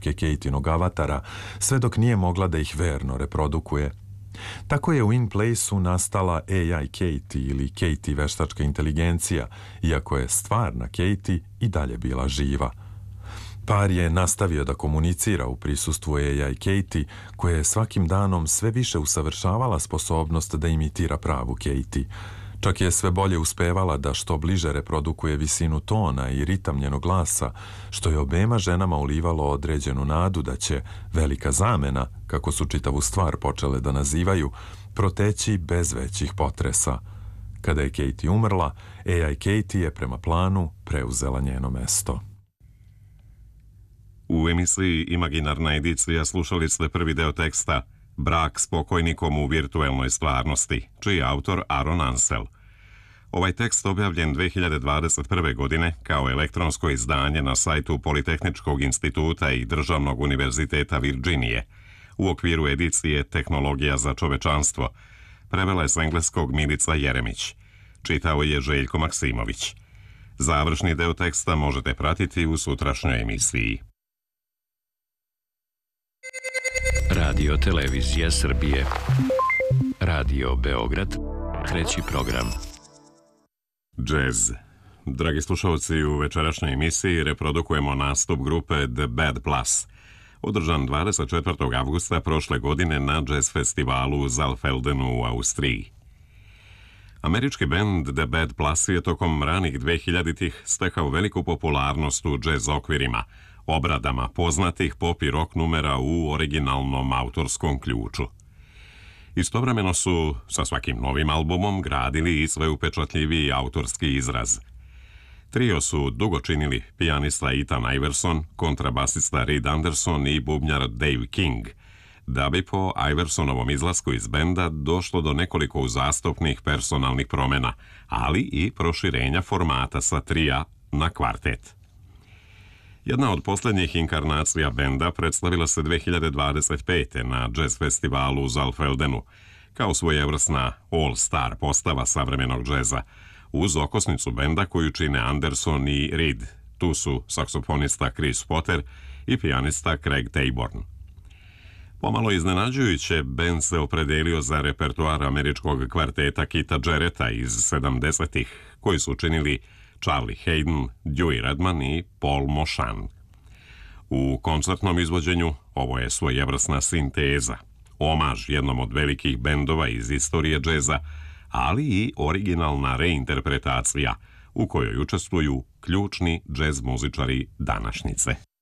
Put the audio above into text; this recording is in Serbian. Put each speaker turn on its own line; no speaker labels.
postavke Katinog avatara, sve dok nije mogla da ih verno reprodukuje. Tako je u In Place-u nastala AI Katie ili Katie veštačka inteligencija, iako je stvarna Katie i dalje bila živa. Par je nastavio da komunicira u prisustvu AI Katie, koja je svakim danom sve više usavršavala sposobnost da imitira pravu Katie. Čak je sve bolje uspevala da što bliže reprodukuje visinu tona i ritam njenog glasa, što je obema ženama ulivalo određenu nadu da će velika zamena, kako su čitavu stvar počele da nazivaju, proteći bez većih potresa. Kada je Katie umrla, AI Katie je prema planu preuzela njeno mesto.
U emisiji Imaginarna edicija slušali ste prvi deo teksta Brak s pokojnikom u virtuelnoj stvarnosti, čiji je autor Aaron Ansel. Ovaj tekst objavljen 2021. godine kao elektronsko izdanje na sajtu Politehničkog instituta i Državnog univerziteta Virginije u okviru edicije Tehnologija za čovečanstvo, prevela je s engleskog Milica Jeremić. Čitao je Željko Maksimović. Završni deo teksta možete pratiti u sutrašnjoj emisiji.
Radio Televizija Srbije. Radio Beograd. Treći program.
Jazz. Dragi slušalci, u večerašnjoj emisiji reprodukujemo nastup grupe The Bad Plus, održan 24. avgusta prošle godine na jazz festivalu u Zalfeldenu u Austriji. Američki bend The Bad Plus je tokom ranih 2000-ih stekao veliku popularnost u jazz okvirima, obradama poznatih pop i rock numera u originalnom autorskom ključu. Istovremeno su sa svakim novim albumom gradili i sve upečatljiviji autorski izraz. Trio su dugo činili pijanista Ethan Iverson, kontrabasista Reed Anderson i bubnjar Dave King, da bi po Iversonovom izlasku iz benda došlo do nekoliko uzastopnih personalnih promjena, ali i proširenja formata sa trija na kvartet. Jedna od posljednjih inkarnacija benda predstavila se 2025. na jazz festivalu u Zalfeldenu, kao svojevrsna all-star postava savremenog džeza, uz okosnicu benda koju čine Anderson i Reed. Tu su saksofonista Chris Potter i pijanista Craig Taborn. Pomalo iznenađujuće, bend se opredelio za repertoar američkog kvarteta Kita Jarretta iz 70-ih, koji su činili Charlie Haydn, Dewey Redman i Paul Moschan. U koncertnom izvođenju ovo je svojevrsna sinteza, omaž jednom od velikih bendova iz istorije džeza, ali i originalna reinterpretacija u kojoj učestvuju ključni džez muzičari današnjice.